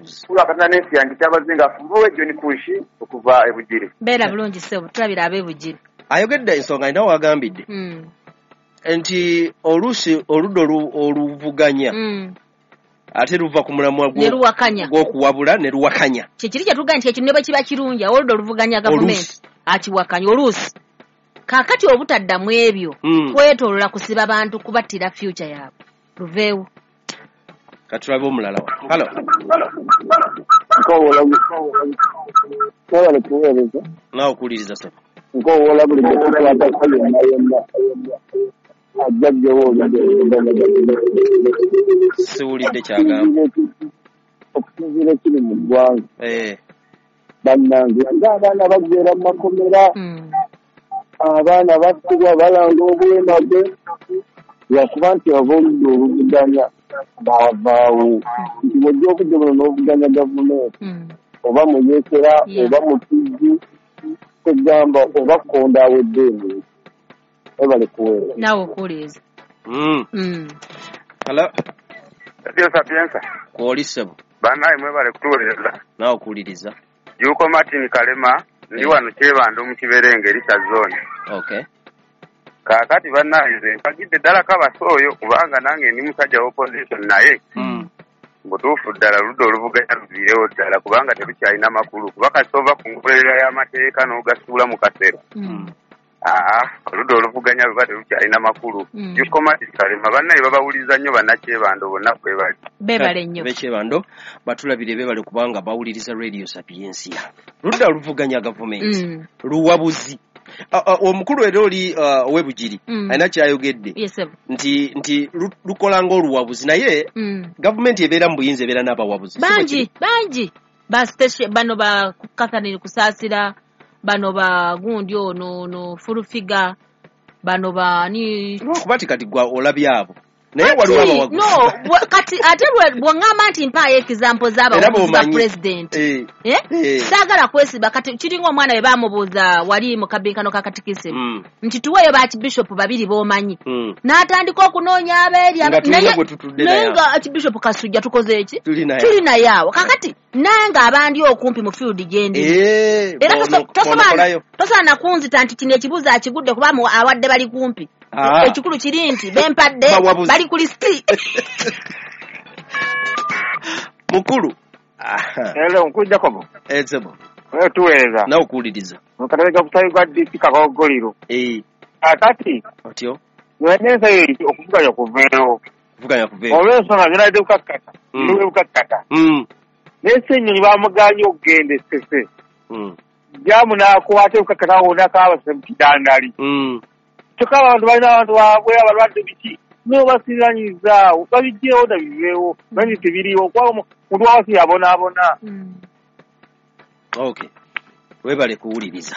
luwabuzi kulakana n'ensi yange kyabazinga fubuwe John Kushi okuva ebugiri beera bulungi ssebo tulabira ab'ebugiri ayogedde ensonga alina wagambidde nti oluusi oludda oluvuganya ate luva ku mulamwa gw'okuwabula ne luwakanya kyekiri kyetuganya nti ekyo ne bwe kiba kirungi oludda oluvuganya gavumenti akiwakanya oluusi kaakati obutaddamu ebyo kwetoolola kusiba bantu kubattira future yaabwe luveewo katulabe omulala halo naawe okuwuliriza saba nkowola buli gyetukwatako yonna ajjaggewo siwulidde kyagamba okusinziira ekiri mu ggwanga bannange ng'abaana baggera mu makomera abaana battibwa balanga obwemage lwakuba nti aba oludda oluvuganya baavaawo nti bwojja okudde buno n'ovuganya gavumenti oba muyekera oba mutijju tegamba oba konda awedde emu ebale kuweera naawe okuwuliriza halo sapiensa kwoli ssebo bannaye mwebale kutuweereza naawe okuwuliriza yuko Martin Kalema ndi wano Kyebando mu Kiberenga erisa zone okay kaakati bannaye mpagidde ddala kabasooyo kubanga nange ndi musajja wa opposition naye butuufu ddala ludda oluvuganya luviirewo ddala kubanga terukyalina makulu kuba kasova ku ngoberera y'amateeka n'ogasuula mu kasero oludda oluvuganya luba terukyalina makulu yuko Martin Kalema bannaye babawuliza nnyo bannakyebando bonna kwebali beebale nnyo bekyebando batulabire beebale kubanga bawuliriza radio sapiensia ludda oluvuganya gavumenti luwabuzi omukulu era oli ow'ebugiri alina kyayogedde nti lukola ng'oluwabuzi naye gavumenti ebeera mu buyinza ebeera n'abawabuzi bangi bano ba Catherine Kusaasira bano ba gundi ono Fulufiga bano bani lwakuba kati gwa olabye abo naye waliwo abawaguzi kati ate bw'oŋŋamba nti mpaayo example z'abawaguzi ba president saagala kwesiba kati kiringa omwana we baamubuuza wali mu kabinkano ka katikisimu nti tuweeyo ba kibishopu babiri b'omanyi n'atandika okunoonya abeeri naye nga kibishopu Kasujja tukoze eki tuli naye awo kakati naye ng'abandi okumpi mu field gyendi era tosobola nakunzita nti kino ekibuuzo akigudde kuba awadde bali kumpi ekikulu kiri nti bempadde bali ku listi mukulu nkujjakobo ensebo tuweereza nawe okuwuliriza mukatale kutayi gwa DP kakogoliro akati otyo nwenensa eri okuvuganya kuveewo olw'ensonga ziradde bukakkata luwe bukakkata n'ensi ennyonyi bamuganye okugenda esese jamu n'akwata bukakkata wonakaabase mu kidandali kyokka abantu balina abantu baabwe abalwadde biki nibo basiranyiza babigyewo da biveewo nanyi tebiriwo kuba muntu wawasi yabonaabona okay webale kuwuliriza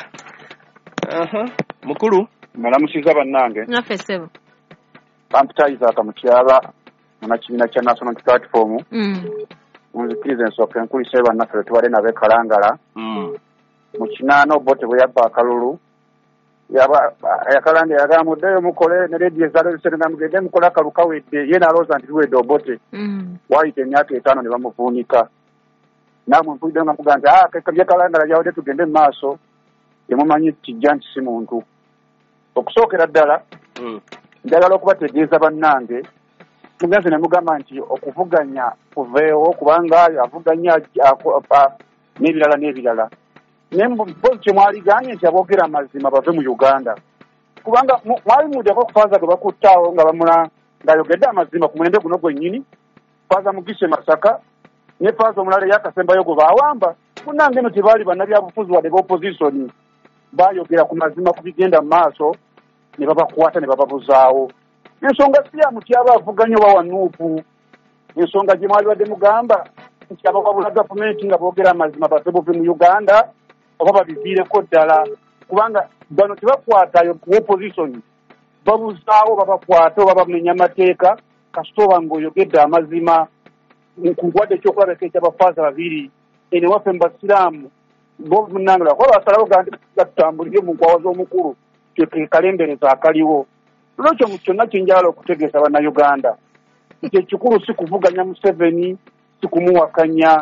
mukulu malamusiza bannange naffe ssebo bampitayiza akamukyala munakibiina kya national platform munzikiriza ensooka enkulisa bannaffe tubale nabe kalangala mu kinaana obote bwe yabba akalulu yakalanda yagamuddeyo mukole ne redio ezalosene namugende mukole akalu kawedde ye nalooza nti luwedde obote wayita emyaka 5 ne bamuvuunika namwe mpulidde nga muga nti byekalangala byawedde tugende mu maaso yemumanyi kijja nti si muntu okusookera ddala njagala okubategeeza bannange mugenzi ne mugamba nti okuvuganya kuveewo kubanga avuganya n'ebirala nembozi kyemwaliganye nti aboogera amazima bave mu Uganda kubanga mwali muddeko okufaaza gwe bakuttaawo nga bamula ng'ayogedde amazima ku mulembe guno gwennyini faaza Mugisha Masaka ne faaza omulala eyakasembayo gwe baawamba munnange eno tebaali bannabyabufuzi wadde b'opposition baayogera ku mazima ku bigenda mu maaso ne babakwata ne bababuzaawo ensonga si ya mutyaba avuganya oba wanuupu ensonga gye mwali badde mugamba nti abawabula gavumenti nga boogera amazima bave buve mu Uganda oba babiviireko ddala kubanga bano tebakwatayo ku opposition babuzaawo babakwata oba bamenya amateeka kasita oba ng'oyogedde amazima nkugwadde ekyokulabeko ekyabafaaza babiri ene waffe mu basiraamu bo munnangala kuba basalawo gatutambulire mu nkwawa z'omukulu kalembereza akaliwo lwekyo mu kyonna kyenjagala okutegeeza bannayuganda nti ekikulu si kuvuganya Museveni si kumuwakanya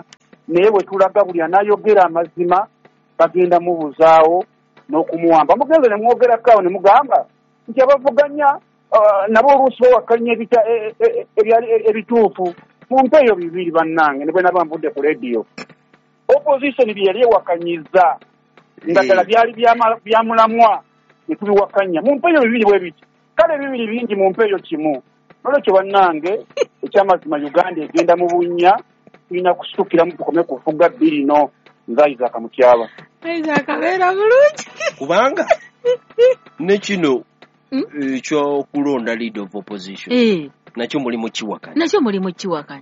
naye bwe tulaga buli anayogera amazima bagenda mubuzaawo n'okumuwamba mugenze ne mwogerako awo ne mugamba nti abavuganya nabo oluusi bawakkanya ebituufu mumpe eyo bibiri bannange ne bwe naba nvudde ku rediyo opposition bye yali ewakanyiza nga ddala byali byamulamwa ne tubiwakanya mumpe eyo bibiri bwe biti kale bibiri bingi mumpe eyo kimu nolwekyo bannange ekyamazima Uganda egenda mu bunnya tulina kusitukiramu tukome kufuga bbiri no nzaiza kamutyaba akabeera bulungi kubanga ne kino ekyokulonda leader of opposition nakyo mulimu kiwakanya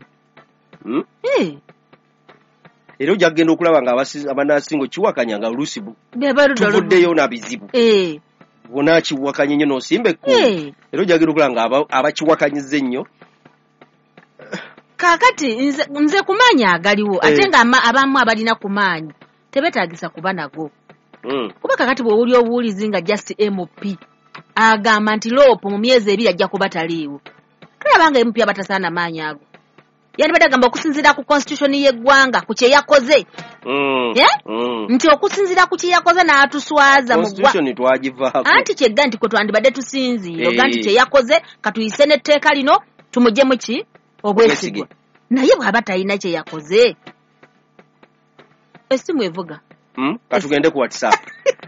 era ojja kugenda okulaba nga abanasingo kiwakanya nga oluusi tuvuddeyo nabizibu bona kiwakanya nnyo n'osimba ekkulu era ojja kugenda okulaba nga abakiwakanyiza ennyo kaakati nze kumanya agaliwo ate nga abamu abalina kumaanyi tebetaagisa kuba nago kuba kakati bw'owuli obuwulizi nga just MP agamba nti loopu mu myezi 2 ajja kuba taliiwo tulaba nga MP abatasaana maanyi ago yandibadde agamba okusinziira ku constitution y'eggwanga ku kye yakoze nti okusinziira ku kye yakoze n'atuswaza mu ggwanga anti kyegga nti kwe twandibadde tusinziira oga nti kye yakoze katuyise n'etteeka lino tumuggyemu ki obwesigwa naye bw'aba talina kye yakoze esimu evuga katugende ku WhatsApp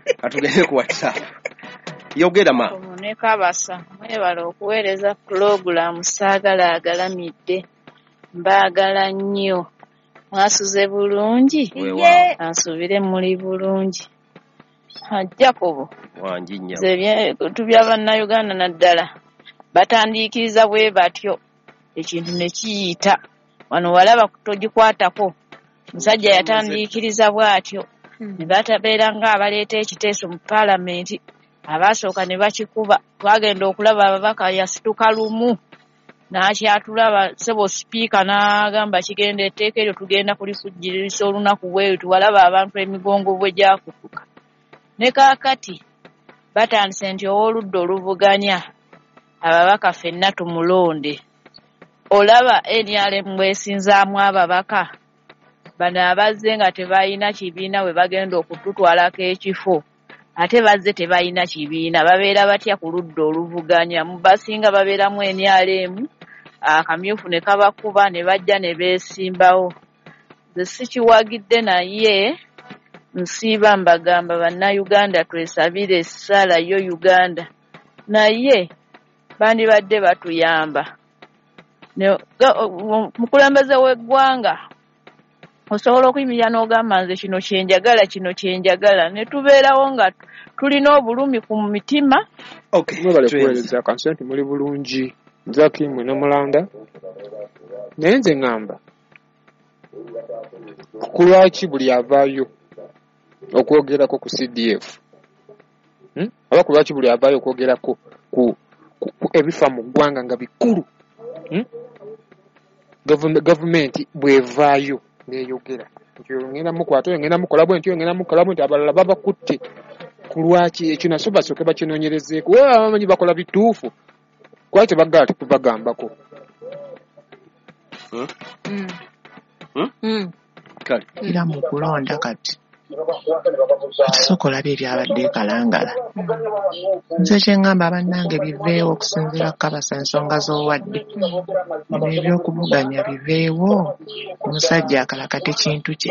yogera ma ne Kabasa mwebala okuweereza pulogulaamu saagala agalamidde mbaagala nnyo mwasuze bulungi asuubire muli bulungi Jacobo wanjinya tubya bannayuganda naddala batandiikiriza bwe batyo ekintu ne kiyita wano walaba togikwatako musajja yatandiikiriza bw'atyo ne batabeera nga abaleeta ekiteeso mu paalamenti abaasooka ne bakikuba twagenda okulaba ababaka yasituka lumu n'akyatulaba sebo sipiika n'agamba kigenda etteeka eryo tugenda kulifujjirisa olunaku bweru tuwalaba abantu emigongo bwe gyakutuka ne kaakati batandise nti owooludda oluvuganya ababaka ffenna tumulonde olaba NRM bwesinzaamu ababaka bano abazze nga tebalina kibiina we bagenda okututwalako ekifo ate bazze tebalina kibiina babeera batya ku ludda oluvuganya mu basinga babeeramu NRM akamyufu ne kabakuba ne bajja ne beesimbawo nze sikiwagidde naye nsiiba mbagamba bannayuganda twesabire essala yo Uganda naye bandibadde batuyamba mukulembeze w'eggwanga osobola okuyimirira n'ogamba nze kino kyenjagala ne tubeerawo nga tulina obulumi ku mitima mwebale kuweereza kansi nti muli bulungi nzaki mwe namulanda naye nze ŋŋamba ku lwaki buli avaayo okwogerako ku CDF oba ku lwaki buli avaayo okwogerako ku ebifa mu ggwanga nga bikulu gavumenti bwevaayo neyogera nti ngenda mukwata ngenda mukola bwe nti abalala babakutte ku lwaki ekyo naso basooke bakinoonyerezeeko abamanyi bakola bituufu kwaki tebagala tekubagambako era mu kulonda kati tusokola ebyabadde kalangala nze kyeŋŋamba bannange biveewo okusinziira Kabasa ensonga z'owadde ebyokuvuganya biveewo omusajja akalakate kintu kye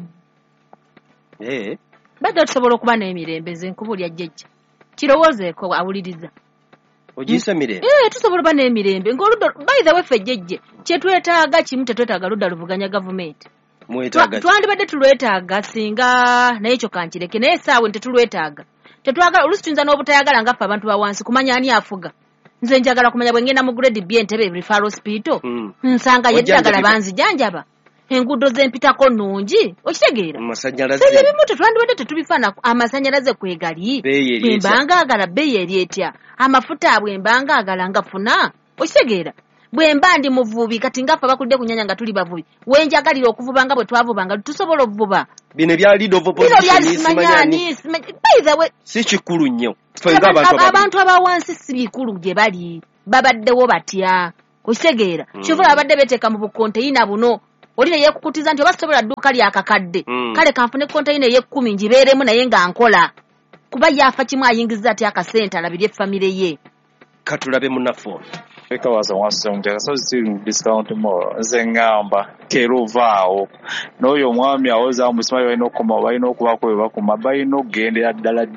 badde tusobola okuba n'emirembe ze nkubulya jjejja kirowoozeeko awuliriza ogiyisa mirembe tusobola okuba n'emirembe ng'oludda by the way ffe jjejje kyetwetaaga kimu tetwetaaga ludda luvuganya gavumenti twandibadde tulwetaaga singa naye ekyo kankireke naye essaawa tetulwetaaga tetwagala oluusi tuyinza n'obutayagala ngaffe abantu bawansi kumanya ani afuga nze njagala kumanya bwe ngenda mu grade B Entebbe referral hospital nsanga yeddagala banzijanjaba enguudo z'empitako nnungi okitegeera ebimu tetwandibadde tetubifaanako amasanyalaze kwegali bwe mbanga agala bbeeyi eri etya amafuta bwe mbanga agala ngafuna okitegeera bwe mba ndi muvubi kati ngaffe abakulidde ku nnyanja nga tuli bavubi wenjagalira okuvuba nga bwe twavubanga tusobola okuvuba bino bya lead of opposition si kikulu nnyo abantu abawansi si bikulu gye bali babaddewo batya okitegeera kyova babadde beteeka mu bukonteyina buno oli ne yeekukutiza nti oba sobola dduuka lyakakadde kale kanfune konteyina ey'ekkumi ngibeeremu naye nga nkola kuba yaafa kimu ayingiza ati akasente alabirye famire ye. Katulabe munafo ekawaza wasonga kasozi discount more nze ngamba teruvaawo n'oyo omwami awoza musima balina okukoma balina okubaako bwe bakoma balina okugendera ddala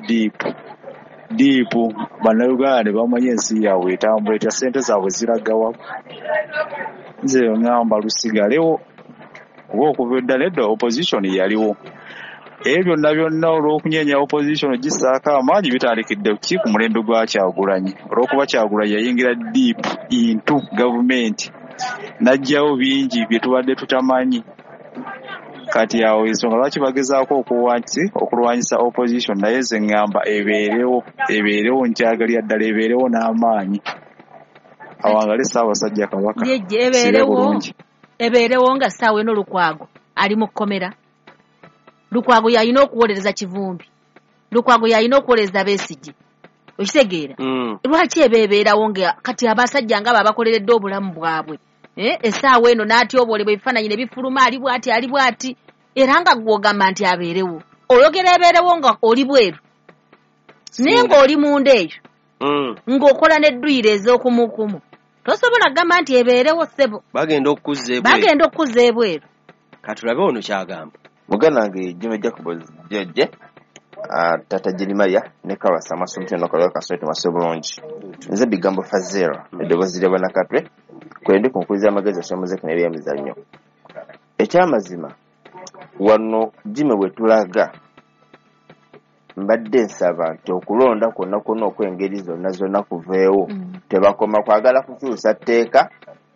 diipu bannayuganda ne bamanya ensi yaabwe etambula etya ssente zaabwe ziragawa. Nze ngamba lusigalewo oba okuva eddala edda opposition yaliwo ebyo byonna olw'okunyeenya opposition gisaako amaanyi bitandikidde ki ku mulembe gwa Kyagulanyi olw'okuba Kyagulanyi yayingira deep into gavumenti n'ajjawo bingi bye tubadde tutamanyi. Kati awo ensonga lwaki bagezaako okulwanyisa opposition naye ze ngamba ebeerewo nkyagalira ddala ebeerewo n'amaanyi awangale Ssaabasajja Kabaka ebeerewo nga ssaawa eno Lukwago ali mu kkomera. Lukwago yalina okuwolereza Kivumbi. Lukwago yalina okuwolereza Besigye. Okitegeera? Lwaki ebeerawo nga kati abasajja nga babakoleredde obulamu bwabwe. Essaawa eno n'atyoboolebwa ebifaananyi ne bifuluma ali bw'ati era nga gw'ogamba nti abeerewo. Oyogera ebeerewo nga oli bweru. Naye ng'oli munda eyo. Ng'okola n'edduyiro ez'okumukumu. Tosobola kugamba nti ebeerewo ssebo. Bagenda okukuzza ebweru. Katulabe ono kyagamba. Muganange Jimmy Jacob Jeje Tata Jerimaya ne Kawasa Masumte no Kalwa Kaswete Masobulonji nze bigambo Fazera edobozi lya banakatwe kwende kunkuliza amagezi ashamuze kanere ya mizanyo ekyamazima wano Jimmy wetulaga mbadde nsaba nti okulonda kwonna okwengeri zonna kuveewo tebakoma kwagala kukyusa tteeka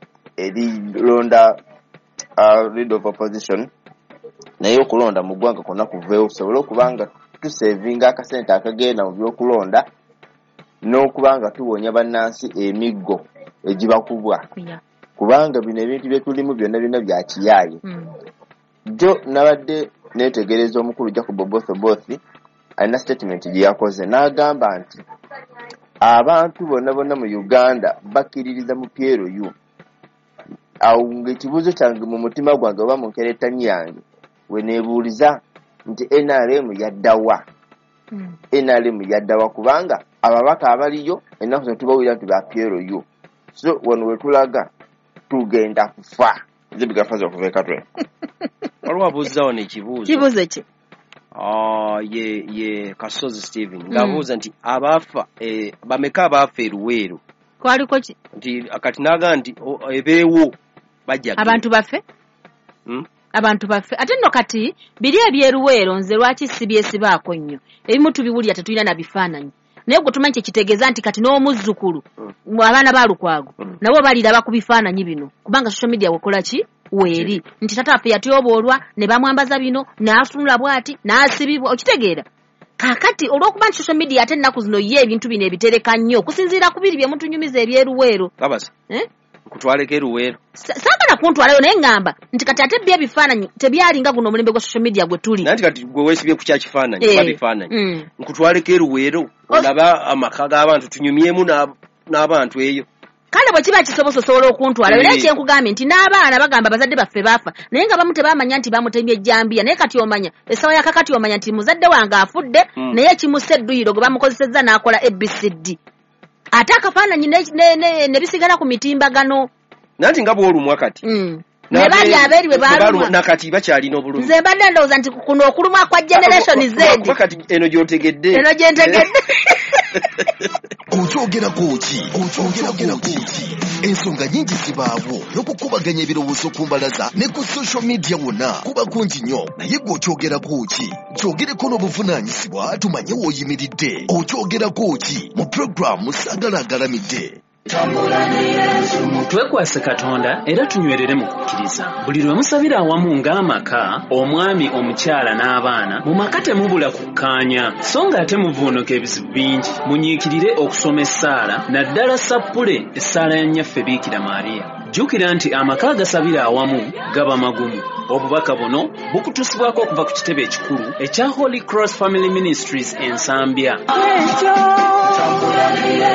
erilonda leader of opposition naye okulonda mu ggwanga kwonna kuveewo tusobole okubanga tusevinga akasente akagenda mu by'okulonda n'okubanga tuwonya bannansi emiggo egibakubwa kubanga bino ebintu bye tulimu byonna bya kiyaaye. Jo nabadde neetegereza omukulu Jacob Bothi alina statement gye yakoze n'agamba nti abantu bonna mu Uganda bakkiririza mu PLU. Awo ng'ekibuuzo kyange mu mutima gwange oba mu nkerettanyi yange we neebuuliza nti NRM yaddawa. NRM yaddawa kubanga ababaka abaliyo ennaku zino tubawulira nti ba PLU. So wano wetulaga tugenda kufa. Nze bigafaza okuva ekatwe. Waliwo abuuzawo n'ekibuuzo. Kibuuzo ki? Ye Kasozi Steven ng'abuuza nti abaafa bameka abaafa eruweero. Kwaliko ki? Nti kati n'agamba nti ebeewo bajja abantu baffe. Abantu baffe ate nno kati biri ebyeruweero nze lwaki sibyesibaako nnyo ebimu tubiwulira tetulina na bifaananyi naye gwe tumanyi kyekitegeeza nti kati n'omuzzukulu abaana ba Lukwago nabo baliraba ku bifaananyi bino kubanga social media wekola ki weeri nti tataffe yatyoboolwa ne bamwambaza bino n'atunula bw'ati n'asibibwa okitegeera kakati olw'okuba nti social media ate ennaku zino ye ebintu bino ebitereka nnyo okusinziira ku biri bye mutunyumiza ebyeruweero. Kabasa kutwaleko eruweero saagala kuntwalayo naye ngamba nti kati ate bye bifaananyi tebyalinga guno omulembe gwa social media gwe tuli nanti kati gwe weesibye ku kyakifaananyi oba bifaananyi nkutwaleko eruweero olaba amaka g'abantu tunyumyemu n'abantu eyo kale bwe kiba kisobosa osobola okuntwala era ekyenkugambye nti n'abaana bagamba bazadde baffe baafa naye nga bamu tebamanya nti bamutemye ejjambiya naye kati omanya essawa yakakati omanya nti muzadde wange afudde naye ekimussa edduyiro gwe bamukozesezza n'akola ABCD ate akafaananyi ne bisigala ku mitimbagano nanti nga bw'olumwa kati ne bali abeeri bwe baalumwa nakati bakyalina obulumi nze mbadde ndowooza nti kuno okulumwa kwa generation Z kati eno gy'otegedde eno gye ntegedde okyogerako ki ensonga nyingi zibaawo n'okukubaganya ebirowoozo ku mbalaza ne ku social media wonna kuba kungi nnyo naye gwe okyogerako ki kyogereko n'obuvunaanyizibwa tumanye w'oyimiridde okyogerako ki mu puroguramu Saagala Agalamidde. Twekwase Katonda era tunywerere mu kukkiriza. Buli lwe musabira awamu ng'amaka, omwami, omukyala n'abaana, mu maka temubula kukkaanya, so ng'ate muvuunuka ebizibu bingi. Munyiikirire okusoma essaala, naddala sappule essaala ya nnyaffe Biikira Maariya. Jjukira nti amaka agasabira awamu gaba magumu. Obubaka buno bukutusibwako okuva ku kitebe ekikulu ekya Holy Cross Family Ministries Ensambya.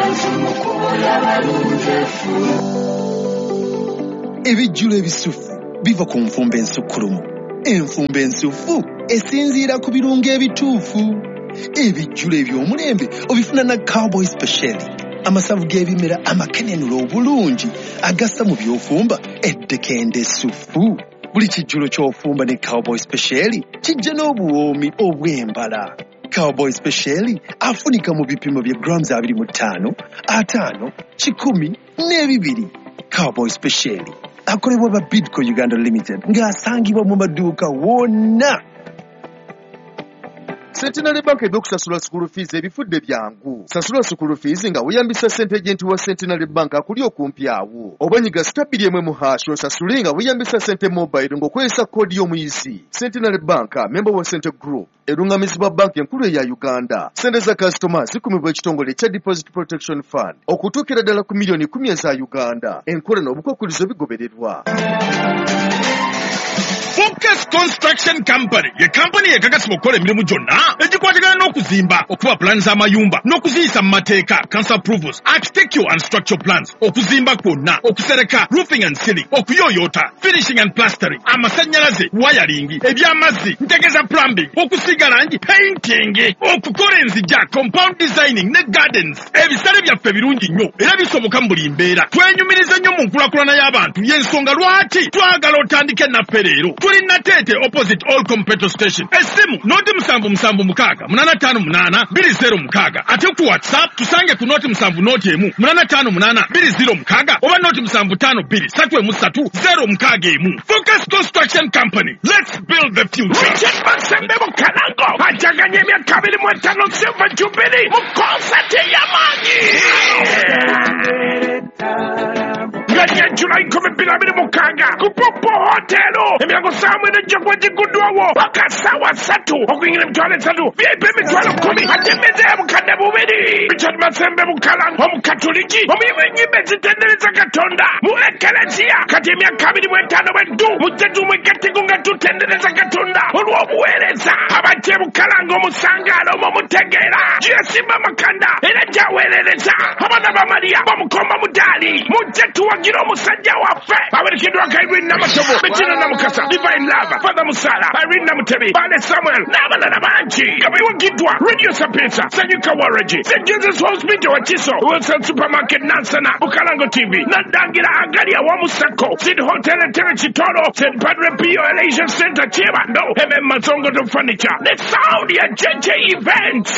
Ebijjulo ebisufu biva ku nfumba ensukkulumu. Enfumba ensufu esinziira ku birungo ebituufu. Ebijjulo eby'omulembe obifuna na Cowboy Special. Amasavu g'ebimera amakenenula obulungi agassa mu by'ofumba eddekende essufu. Buli kijjulo ky'ofumba ne Cowboy Special kijja n'obuwoomi obw'embala. Cowboy Special afunika mu bipimo bya grams 25, 5, 10 n'ebibiri. Cowboy Special akolebwa ba Bidco Uganda Limited ng'asangibwa mu maduuka wonna. Centenary Bank eby'okusasula school fees ebifudde byangu. Sasula school fees nga weeyambisa ssente agenti wa Centenary Bank akuli okumpi awo. Obanyiga *1 osasule nga weeyambisa ssente mobile ng'okozesa koodi y'omuyizi. Centenary Bank, member wa Centre Group, erungamizibwa banka enkulu eya Uganda. Ssente za kasitoma zikumibwa ekitongole kya Deposit Protection Fund okutuukira ddala ku milioni 10 eza Uganda. Enkola n'obukwakkulizo bigobererwa. Focus Construction Company ye company ekakasibwa okukola emirimu gyonna egikwatagana n'okuzimba, okuba plans z'amayumba n'okuziyisa mu mateeka, council approvals, architectural and structural plans, okuzimba kwonna, okusereka, roofing and ceiling, okuyooyoota, finishing and plastering, amasannyalaze, wiring, eby'amazzi, ntegeza plumbing, okusiga langi, painting, okukola enzija, compound designing ne gardens. Ebisale byaffe birungi nnyo era bisoboka mu buli mbeera. Twenyumiriza nnyo mu nkulakulana y'abantu y'ensonga lwaki twagala otandike naffe leero. Tuli Natete opposite Olcom petrol station. Esimu noti 756-858-20 ate ku WhatsApp tusange ku noti 7 noti emu 858-20 oba noti 752-331-061. Focus Construction Company. Let's build the future. Richard Masembe Mukalango ajaganye emyaka 25 Silver Jubilee mu concert y'amaanyi. Nganya July 2026 ku Popo Hotel. Emiyango samwe nejja kuba giguddwawo paka ssaawa 3 okuyingira emitwalo 3 VIP emitwalo 10 ate emmeeza ya bukadde 2. Richard Masembe Mukalango omukatoliki omuyimu ennyimba ezitendereza Katonda mu Ekelesiya kati emyaka 25 bweddu mujje tumwegatteko nga tutendereza Katonda olw'obuweereza abajje Mukalango omusangaalo omumutegeera gyeyasimba Makanda era gy'aweerereza abaana ba Mariya bamukomba mudaali mujje tuwagira omusajja waffe awerekeddwa Irene Namatobo Bettina Namukasa Divine Love Father Musala Irene Namutebi Bane Samuel n'abalala bangi nga beewagiddwa Radio Sapienza Sanyuka Waragi St. Jesus Hospital wa Kiso Wilson Supermarket Nansana Bukalango TV Nadangira Agalia wa Musako Sid Hotel Tere Chitoro St. Padre Pio Elation Center Chibando MM Mazongo to Furniture The Sound ya JJ Events.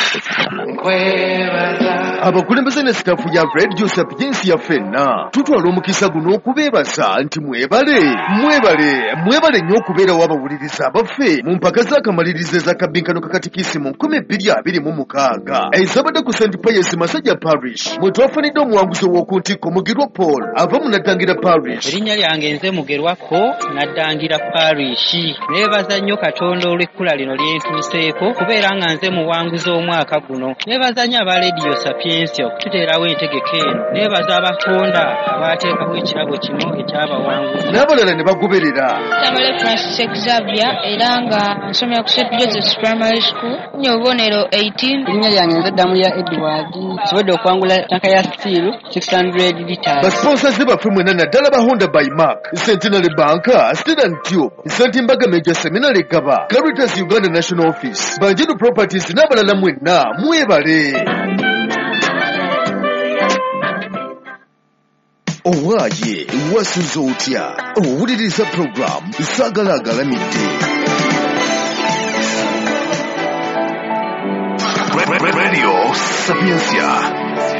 Abakulembeze ne staff ya Radio Sapienza ya ffenna tutwala omukisa guno okubeebaza nti mwebale nnyo okubeera w'abawuliriza abaffe mu mpaka z'akamalirizo ez'akabinkano kakatikisimu 2026 ezabadde ku St. Pius Masajja Parish mwe twafunidde omuwanguzi w'okuntikko Mugirwa Paul ava mu Naddangira Parish. Erinnya lyange nze Mugirwako Naddangira Parish. Neebaza nnyo Katonda olw'ekkula lino lyentuuseeko kubeera nga nze muwanguzi omwaka guno. Neebaza nnyo aba Radio Sapienza okututeerawo entegeka eno. Neebaza abatonda abaateekawo ekirabo kino eky'abawanguzi. N'abalala ne bagoberera. Tamale Francis Xavier era nga nsomera ku St. Joseph's Primary School. Nnyo obubonero 18. Erinnya lyange nze Damulya Edward. Nsobodde okwangula tanka ya steel 600 litres. Basponsaze baffe mwena naddala ba Honda by Mark, Centenary Bank, Steel and Tube, St. Mbaga Major Seminary Gaba, Caritas Uganda National Office, Banjeru Properties n'abalala mwenna mwebale. Owaaye wasuza otya owuliriza program saagala agalamidde. Radio Sapienza.